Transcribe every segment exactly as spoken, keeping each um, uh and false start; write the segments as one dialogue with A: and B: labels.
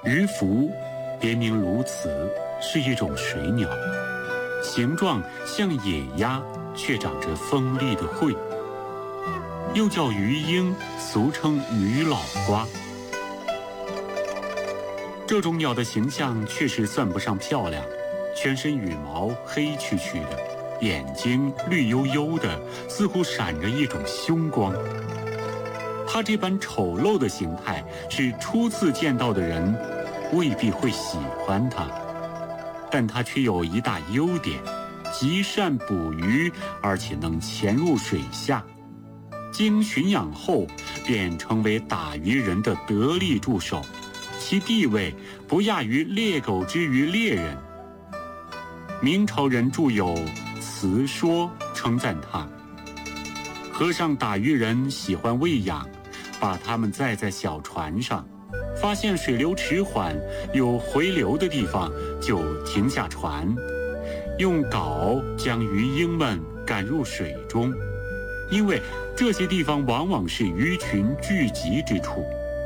A: 鱼凫别名鸬鹚，是一种水鸟，形状像野鸭，却长着锋利的喙，又叫鱼鹰，俗称鱼老瓜。这种鸟的形象确实算不上漂亮，全身羽毛黑黢黢的，眼睛绿油油的，似乎闪着一种凶光。它这般丑陋的形态，是初次见到的人未必会喜欢它，但它却有一大优点，极善捕鱼，而且能潜入水下。经驯养后，便成为打鱼人的得力助手，其地位不亚于猎狗之于猎人。明朝人著有《词说》，称赞他：河上打鱼人喜欢喂养，把它们载在小船上，发现水流迟缓，有回流的地方，就停下船，用镐将鱼鹰们赶入水中，因为这些地方往往是鱼群聚集之处。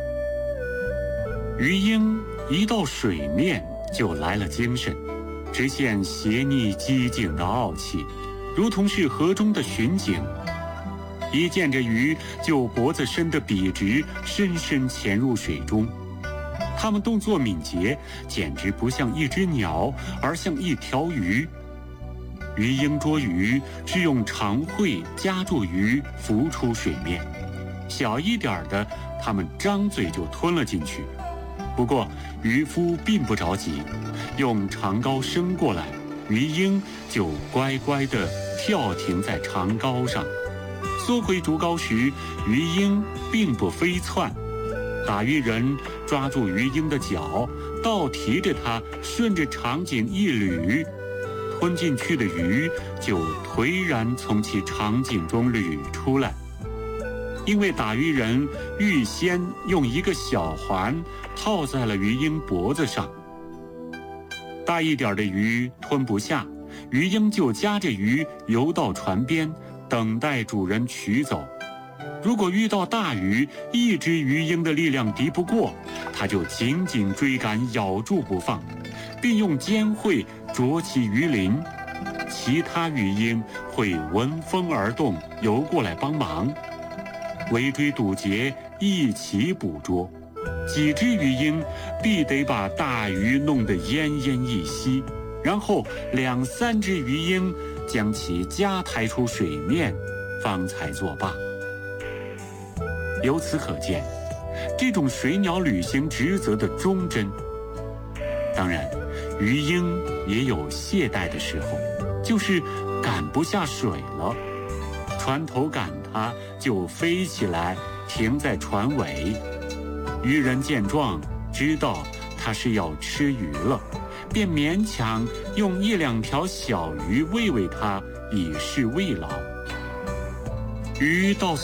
A: 鱼鹰一到水面就来了精神，直现斜睨机警的傲气，如同是河中的巡警。一见着鱼，就脖子伸得笔直，深深潜入水中。它们动作敏捷，简直不像一只鸟，而像一条鱼。鱼鹰捉鱼是用长喙夹住鱼浮出水面，小一点的，它们张嘴就吞了进去。不过渔夫并不着急，用长篙伸过来，鱼鹰就乖乖地跳停在长篙上。缩回竹篙时，鱼鹰并不飞窜，打鱼人抓住鱼鹰的脚，倒提着它顺着长颈一捋，吞进去的鱼就颓然从其长颈中捋出来。因为打鱼人预先用一个小环套在了鱼鹰脖子上，大一点的鱼吞不下，鱼鹰就夹着鱼游到船边，等待主人取走。如果遇到大鱼，一只鱼鹰的力量敌不过，它就紧紧追赶，咬住不放，并用尖喙啄起鱼鳞。其他鱼鹰会闻风而动，游过来帮忙，围追堵截，一起捕捉。几只鱼鹰必得把大鱼弄得奄奄一息，然后两三只鱼鹰将其夹抬出水面，方才作罢。由此可见，这种水鸟履行职责的忠贞。当然，鱼鹰也有懈怠的时候，就是赶不下水了，船头赶它，就飞起来停在船尾。渔人见状，知道它是要吃鱼了，便勉强用一两条小鱼喂喂它，以示慰劳。鱼到